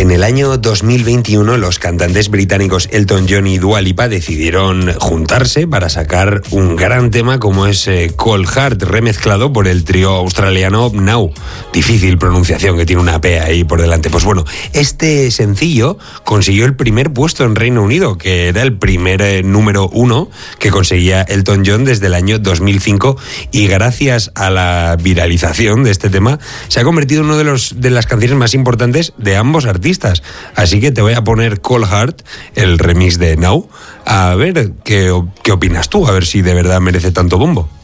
En el año 2021 los cantantes británicos Elton John y Dua Lipa decidieron juntarse para sacar un gran tema como es Cold Heart, remezclado por el trío australiano Now. Difícil pronunciación, que tiene una P ahí por delante. Pues bueno, este sencillo consiguió el primer puesto en Reino Unido, que era el primer número 1 que conseguía Elton John desde el año 2005, y gracias a la viralización de este tema se ha convertido en una de las canciones más importantes de ambos artistas. Así que te voy a poner Cold Heart, el remix de Now, a ver qué opinas tú, a ver si de verdad merece tanto bombo.